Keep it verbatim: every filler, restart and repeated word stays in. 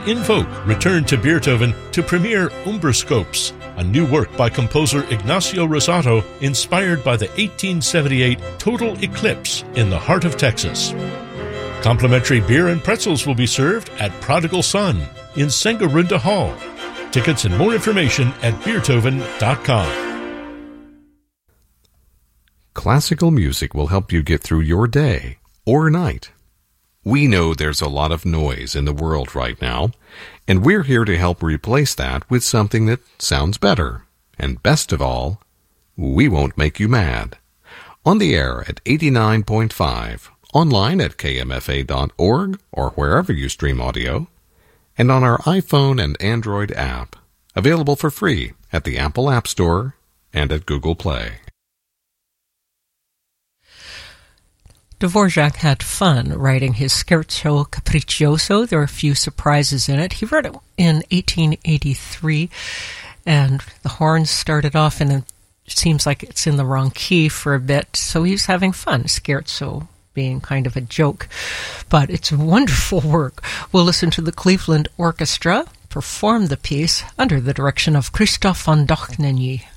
Invoke returned to Beethoven to premiere Umbrascopes, a new work by composer Ignacio Rosado inspired by the eighteen seventy-eight total eclipse in the heart of Texas. Complimentary beer and pretzels will be served at Prodigal Son in Sengarunda Hall. Tickets and more information at beethoven dot com. Classical music will help you get through your day or night. We know there's a lot of noise in the world right now, and we're here to help replace that with something that sounds better. And best of all, we won't make you mad. On the air at eighty-nine point five, online at k m f a dot org or wherever you stream audio, and on our iPhone and Android app, available for free at the Apple App Store and at Google Play. Dvorak had fun writing his Scherzo Capriccioso. There are a few surprises in it. He wrote it in eighteen eighty-three, and the horns started off in a, it seems like it's in the wrong key for a bit, so he was having fun. Scherzo being kind of a joke, but it's a wonderful work. We'll listen to the Cleveland Orchestra perform the piece under the direction of Christoph von Dohnanyi.